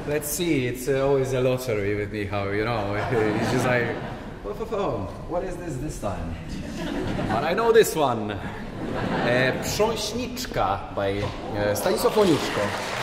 let's see. It's always a lottery with Michał, you know. It's just like, what is this time? But I know this one. Prząśniczka by Stanisław Oniuszko.